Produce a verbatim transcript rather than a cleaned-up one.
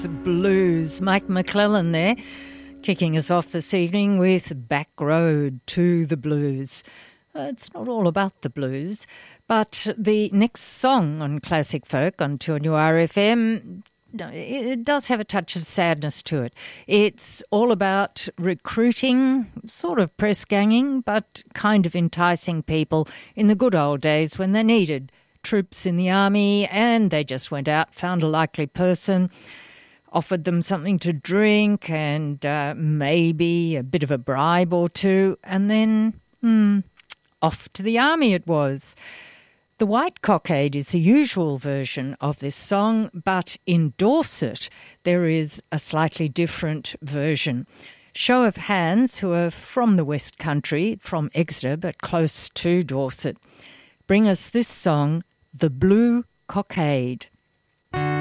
The blues. Mike McClellan there, kicking us off this evening with Back Road to the Blues. Uh, it's not all about the blues, but the next song on Classic Folk on two N U R F M, it does have a touch of sadness to it. It's all about recruiting, sort of press ganging, but kind of enticing people in the good old days when they needed troops in the army and they just went out, found a likely person, offered them something to drink and uh, maybe a bit of a bribe or two, and then hmm, off to the army it was. The White Cockade is the usual version of this song, but in Dorset there is a slightly different version. Show of Hands, who are from the West Country, from Exeter but close to Dorset, bring us this song, The Blue Cockade.